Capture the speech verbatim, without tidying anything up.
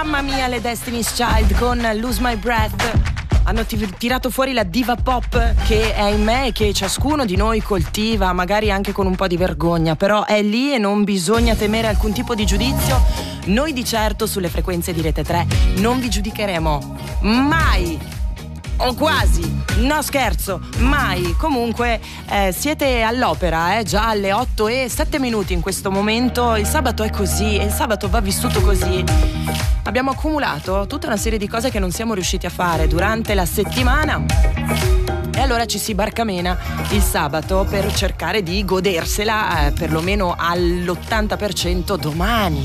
Mamma mia, le Destiny's Child con Lose My Breath hanno tir- tirato fuori la diva pop che è in me e che ciascuno di noi coltiva, magari anche con un po' di vergogna, però è lì e non bisogna temere alcun tipo di giudizio. Noi di certo sulle frequenze di Rete tre non vi giudicheremo mai, o quasi, no scherzo, mai. Comunque eh, siete all'opera, eh, già alle otto e sette minuti in questo momento. Il sabato è così, il sabato va vissuto così. Abbiamo accumulato tutta una serie di cose che non siamo riusciti a fare durante la settimana e allora ci si barcamena il sabato per cercare di godersela eh, perlomeno all'ottanta per cento domani.